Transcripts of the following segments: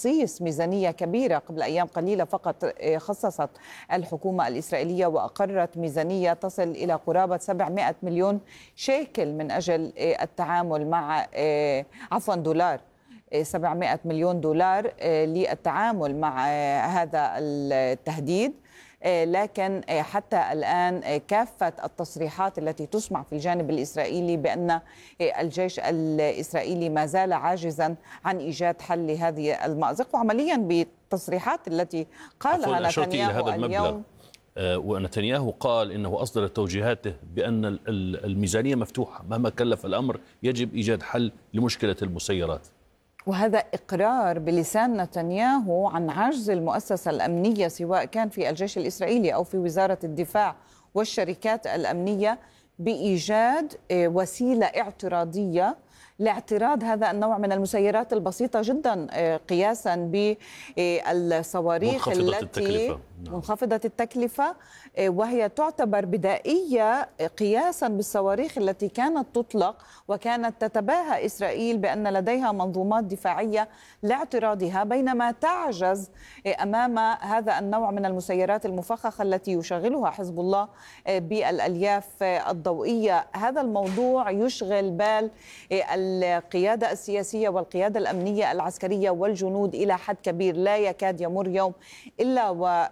تخصيص ميزانية كبيرة. قبل أيام قليلة فقط خصصت الحكومة الإسرائيلية وأقرت ميزانية تصل إلى قرابة 700 مليون شيكل من أجل التعامل مع دولار، 700 مليون دولار للتعامل مع هذا التهديد. لكن حتى الآن كافة التصريحات التي تسمع في الجانب الإسرائيلي بأن الجيش الإسرائيلي ما زال عاجزا عن إيجاد حل لهذه المأزق، وعمليا بالتصريحات التي قالها نتنياهو اليوم. ونتنياهو قال إنه أصدر توجيهاته بأن الميزانية مفتوحة مهما كلف الأمر، يجب إيجاد حل لمشكلة المسيرات. وهذا إقرار بلسان نتنياهو عن عجز المؤسسة الأمنية سواء كان في الجيش الإسرائيلي أو في وزارة الدفاع والشركات الأمنية بإيجاد وسيلة اعتراضية لاعتراض هذا النوع من المسيرات البسيطة جدا قياسا بالصواريخ التي منخفضة التكلفة، وهي تعتبر بدائية قياسا بالصواريخ التي كانت تطلق وكانت تتباهى إسرائيل بأن لديها منظومات دفاعية لاعتراضها، بينما تعجز أمام هذا النوع من المسيرات المفخخة التي يشغلها حزب الله بالألياف الضوئية. هذا الموضوع يشغل بال القيادة السياسية والقيادة الأمنية العسكرية والجنود إلى حد كبير. لا يكاد يمر يوم إلا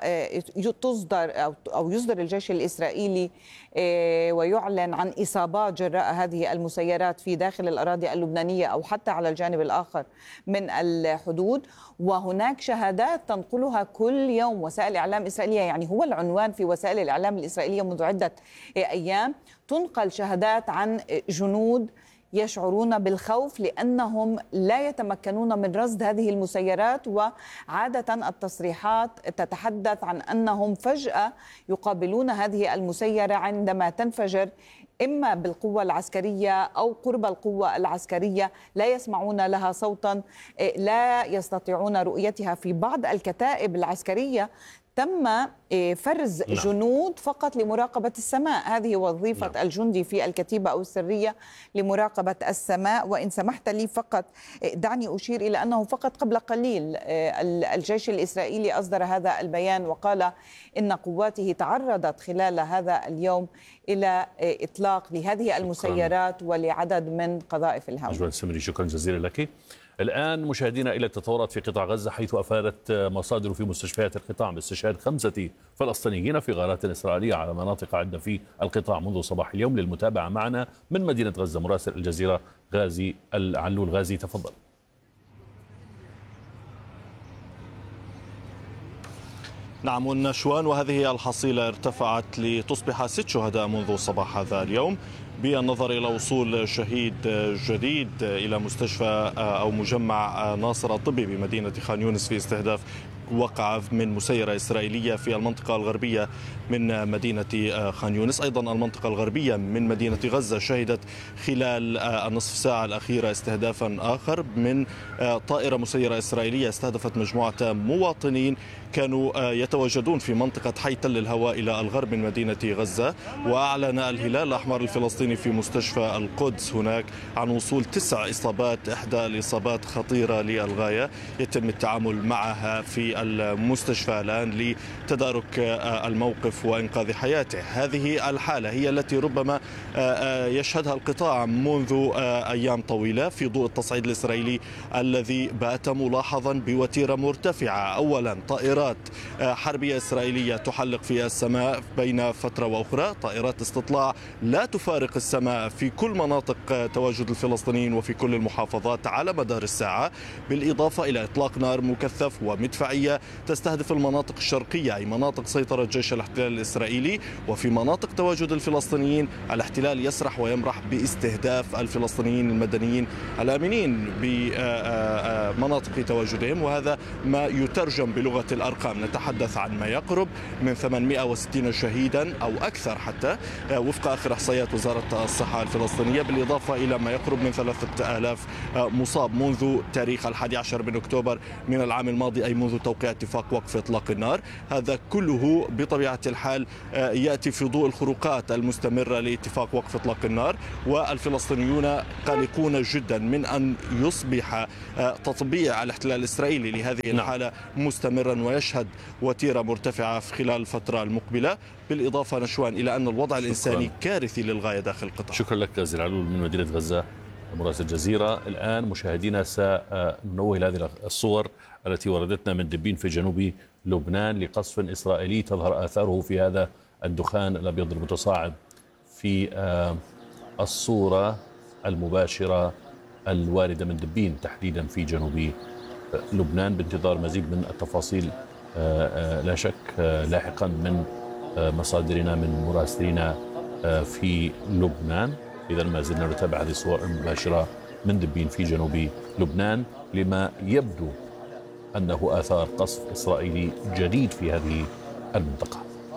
ويصدر الجيش الإسرائيلي ويعلن عن إصابات جراء هذه المسيرات في داخل الأراضي اللبنانية أو حتى على الجانب الآخر من الحدود، وهناك شهادات تنقلها كل يوم وسائل الإعلام الإسرائيلية. يعني هو العنوان في وسائل الإعلام الإسرائيلية منذ عدة أيام، تنقل شهادات عن جنود يشعرون بالخوف لأنهم لا يتمكنون من رصد هذه المسيرات، وعادة التصريحات تتحدث عن أنهم فجأة يقابلون هذه المسيرة عندما تنفجر إما بالقوة العسكرية أو قرب القوة العسكرية، لا يسمعون لها صوتا، لا يستطيعون رؤيتها. في بعض الكتائب العسكرية تم فرز جنود فقط لمراقبة السماء، هذه وظيفة الجندي في الكتيبة أو السرية لمراقبة السماء. وإن سمحت لي فقط دعني أشير إلى أنه فقط قبل قليل الجيش الإسرائيلي أصدر هذا البيان وقال إن قواته تعرضت خلال هذا اليوم إلى إطلاق لهذه المسيرات ولعدد من قذائف الهواء. نجوى السمري، شكرا جزيلا لك. الآن مشاهدينا إلى التطورات في قطاع غزة، حيث أفادت مصادر في مستشفيات القطاع باستشهاد 5 فلسطينيين في غارات إسرائيلية على مناطق عدة في القطاع منذ صباح اليوم. للمتابعة معنا من مدينة غزة مراسل الجزيرة غازي العلول. غازي، تفضل. نعم والنشوان، وهذه الحصيلة ارتفعت لتصبح 6 شهداء منذ صباح هذا اليوم، بالنظر إلى وصول شهيد جديد إلى مستشفى أو مجمع ناصر الطبي بمدينة خان يونس في استهداف وقع من مسيرة إسرائيلية في المنطقة الغربية من مدينة خان يونس. أيضا المنطقة الغربية من مدينة غزة شهدت خلال النصف ساعة الأخيرة استهدافا آخر من طائرة مسيرة إسرائيلية استهدفت مجموعة مواطنين كانوا يتواجدون في منطقة حي تل الهواء إلى الغرب من مدينة غزة. وأعلن الهلال الأحمر الفلسطيني في مستشفى القدس هناك عن وصول 9 إصابات، إحدى الإصابات خطيرة للغاية، يتم التعامل معها في المستشفى الآن لتدارك الموقف وإنقاذ حياته. هذه الحالة هي التي ربما يشهدها القطاع منذ أيام طويلة في ضوء التصعيد الإسرائيلي الذي بات ملاحظا بوتيرة مرتفعة. أولا طائرات حربية إسرائيلية تحلق في السماء بين فترة وأخرى، طائرات استطلاع لا تفارق السماء في كل مناطق تواجد الفلسطينيين وفي كل المحافظات على مدار الساعة، بالإضافة إلى إطلاق نار مكثف ومدفعية تستهدف المناطق الشرقية أي مناطق سيطرة جيش الاحتلال الإسرائيلي. وفي مناطق تواجد الفلسطينيين الاحتلال يسرح ويمرح باستهداف الفلسطينيين المدنيين الآمنين بمناطق تواجدهم، وهذا ما يترجم بلغة الأرقام. نتحدث عن ما يقرب من 860 شهيدا أو أكثر حتى وفق آخر إحصائيات وزارة وزارة الصحة الفلسطينية، بالإضافة إلى ما يقرب من 3000 مصاب منذ تاريخ 11 من أكتوبر من العام الماضي، أي منذ توقيع اتفاق وقف إطلاق النار. هذا كله بطبيعة الحال يأتي في ضوء الخروقات المستمرة لاتفاق وقف إطلاق النار، والفلسطينيون قلقون جدا من أن يصبح تطبيع الاحتلال الإسرائيلي لهذه الحالة مستمرا ويشهد وتيرة مرتفعة في خلال الفترة المقبلة، بالإضافة نشوان إلى أن الوضع الإنساني كارثي للغاية داخل القطاع. شكرا لك زير علول من مدينة غزة مراسل الجزيرة. الآن مشاهدينا سننوه إلى هذه الصور التي وردتنا من دبين في جنوب لبنان لقصف إسرائيلي تظهر آثاره في هذا الدخان الأبيض المتصاعد في الصورة المباشرة الواردة من دبين تحديدا في جنوب لبنان، بانتظار مزيد من التفاصيل لا شك لاحقا من مصادرنا من مراسلينا في لبنان. إذا ما زلنا نتابع هذه الصور المباشرة من دبين في جنوب لبنان لما يبدو أنه آثار قصف إسرائيلي جديد في هذه المنطقة.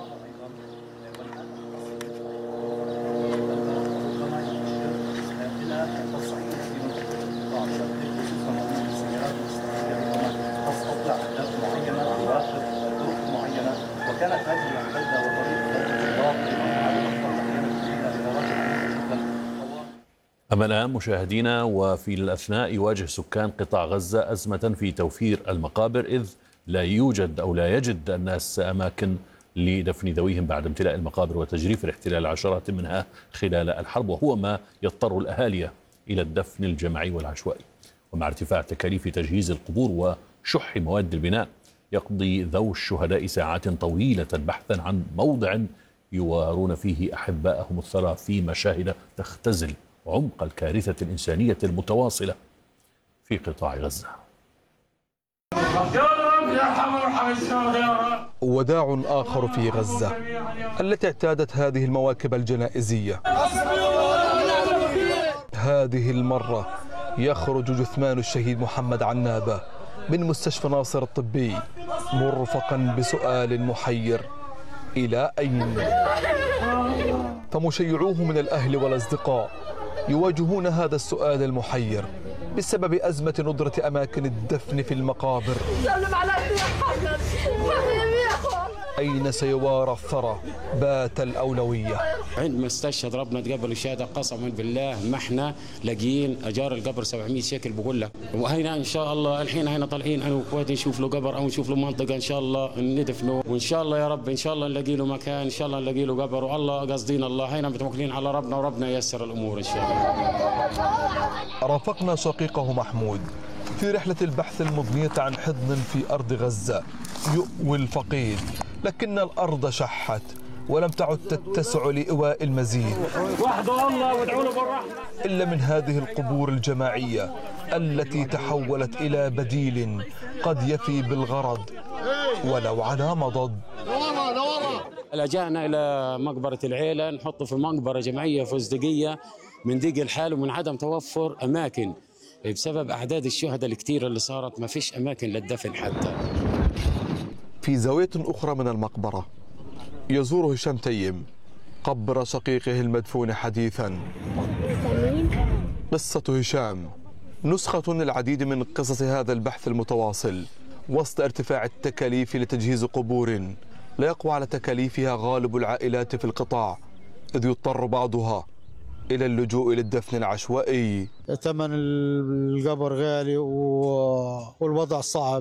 أما الآن مشاهدينا، وفي الأثناء يواجه سكان قطاع غزة أزمة في توفير المقابر، إذ لا يوجد أو لا يجد الناس أماكن لدفن ذويهم بعد امتلاء المقابر وتجريف الاحتلال عشرات منها خلال الحرب، وهو ما يضطر الأهالي إلى الدفن الجماعي والعشوائي. ومع ارتفاع تكاليف تجهيز القبور وشح مواد البناء، يقضي ذوي الشهداء ساعات طويلة بحثا عن موضع يوارون فيه أحبائهم الثرى في مشاهد تختزل عمق الكارثة الإنسانية المتواصلة في قطاع غزة. وداع آخر في غزة التي اعتادت هذه المواكب الجنائزية. هذه المرة يخرج جثمان الشهيد محمد عنابة من مستشفى ناصر الطبي مرفقا بسؤال محير: إلى أين؟ فمشيعوه من الأهل والأصدقاء يواجهون هذا السؤال المحير بسبب أزمة ندرة أماكن الدفن في المقابر. أين سيوارى الثرى بات الأولوية؟ عندما استشهد ربنا تقبل الشهادة قسما بالله ما احنا لاقيين أجار القبر 700 شيكل بقول لك. وهنا إن شاء الله الحين هنا طالعين أنا وأخواتي نشوف له قبر أو نشوف له منطقة إن شاء الله ندفنه، وإن شاء الله يا رب إن شاء الله نلاقي له مكان، إن شاء الله نلاقي له قبر، والله قصدينا الله هنا متوكلين على ربنا وربنا ييسر الأمور إن شاء الله. رافقنا شقيقه محمود في رحلة البحث المضنية عن حضن في أرض غزة يؤوي الفقيد، لكن الأرض شحت ولم تعد تتسع لإواء المزيد إلا من هذه القبور الجماعية التي تحولت إلى بديل قد يفي بالغرض ولو على مضض. لجأنا إلى مقبرة العيلة نحطه في مقبرة جمعية فزدقية من ضيق الحال ومن عدم توفر أماكن بسبب أعداد الشهداء الكثيرة اللي صارت، ما فيش أماكن للدفن حتى. في زاوية أخرى من المقبرة يزور هشام تيم قبر شقيقه المدفون حديثا. قصة هشام نسخة للعديد من قصص هذا البحث المتواصل وسط ارتفاع التكاليف لتجهيز قبور لا يقوى على تكاليفها غالب العائلات في القطاع، إذ يضطر بعضها إلى اللجوء للدفن العشوائي. ثمن القبر غالي والوضع صعب،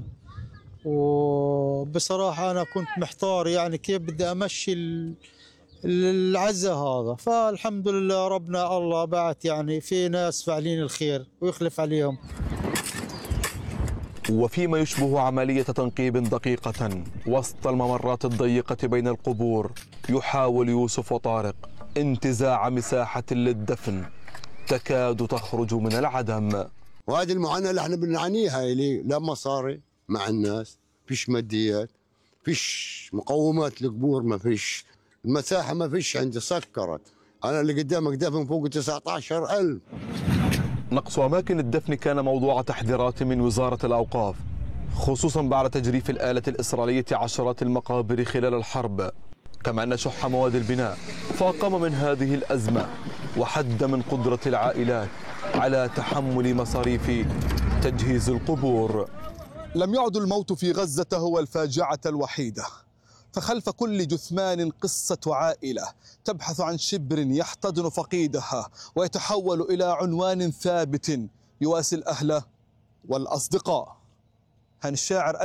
وبصراحة أنا كنت محتار يعني كيف بدي أمشي العزة هذا، فالحمد لله ربنا الله بعت يعني في ناس فاعلين الخير ويخلف عليهم. وفيما يشبه عملية تنقيب دقيقة وسط الممرات الضيقة بين القبور، يحاول يوسف وطارق انتزاع مساحة للدفن تكاد تخرج من العدم. وهذه المعاناة اللي احنا بنعانيها اللي لا مصاري مع الناس، فيش ماديات، فيش مقومات للقبور، ما فيش المساحة، ما فيش عندي سكرت. أنا اللي قدامك دفن فوق 19,000. نقص أماكن الدفن كان موضوع تحذيرات من وزارة الأوقاف، خصوصا بعد تجريف الآلة الإسرائيلية عشرات المقابر خلال الحرب، كما أن شح مواد البناء فاقم من هذه الأزمة وحد من قدرة العائلات على تحمل مصاريف تجهيز القبور. لم يعد الموت في غزة هو الفاجعة الوحيدة، فخلف كل جثمان قصة عائلة تبحث عن شبر يحتضن فقيدها ويتحول إلى عنوان ثابت يواسي الأهل والأصدقاء. هاني الشاعر.